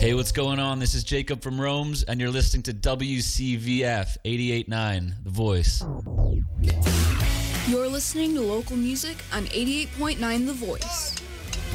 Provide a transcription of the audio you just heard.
Hey, what's going on? This is Jacob from Rome's, and you're listening to WCVF 88.9, The Voice. You're listening to local music on 88.9 The Voice.